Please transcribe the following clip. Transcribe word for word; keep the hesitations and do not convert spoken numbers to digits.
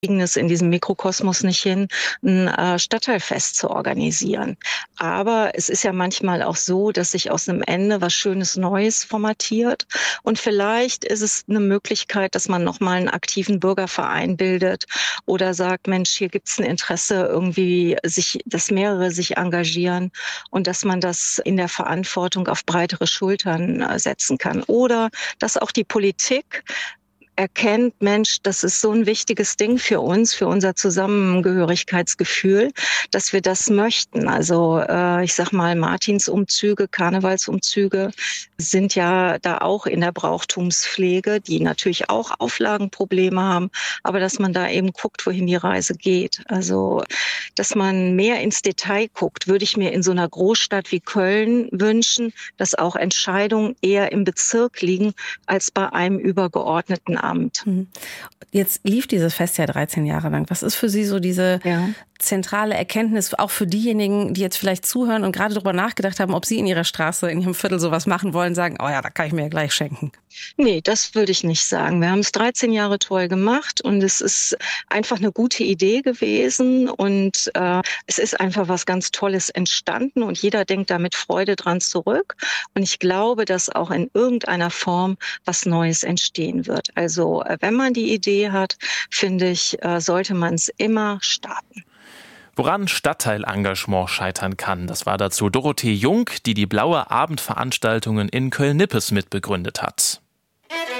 kriegen es in diesem Mikrokosmos nicht hin, ein äh, Stadtteilfest zu organisieren. Aber es ist ja manchmal auch so, dass sich aus einem Ende was Schönes Neues formatiert. Und vielleicht ist es eine Möglichkeit, dass man nochmal einen aktiven Bürgerverein bildet oder sagt, Mensch, hier gibt's ein Interesse irgendwie, sich, dass mehrere sich engagieren und dass man das in der Verantwortung auf breitere Schultern äh, setzen kann. Oder dass auch die Politik erkennt, Mensch, das ist so ein wichtiges Ding für uns, für unser Zusammengehörigkeitsgefühl, dass wir das möchten. Also äh, ich sag mal, Martinsumzüge, Karnevalsumzüge sind ja da auch in der Brauchtumspflege, die natürlich auch Auflagenprobleme haben, aber dass man da eben guckt, wohin die Reise geht. Also dass man mehr ins Detail guckt, würde ich mir in so einer Großstadt wie Köln wünschen, dass auch Entscheidungen eher im Bezirk liegen als bei einem übergeordneten Amt. Mhm. Jetzt lief dieses Fest ja dreizehn Jahre lang. Was ist für Sie so diese Ja. zentrale Erkenntnis, auch für diejenigen, die jetzt vielleicht zuhören und gerade darüber nachgedacht haben, ob sie in ihrer Straße, in ihrem Viertel sowas machen wollen, sagen, oh ja, da kann ich mir ja gleich schenken? Nee, das würde ich nicht sagen. Wir haben es dreizehn Jahre toll gemacht und es ist einfach eine gute Idee gewesen und äh, es ist einfach was ganz Tolles entstanden und jeder denkt da mit Freude dran zurück. Und ich glaube, dass auch in irgendeiner Form was Neues entstehen wird. Also äh, wenn man die Idee hat, finde ich, äh, sollte man es immer starten. Woran Stadtteilengagement scheitern kann, das war dazu Dorothee Jung, die die Blaue Abendveranstaltungen in Köln-Nippes mitbegründet hat.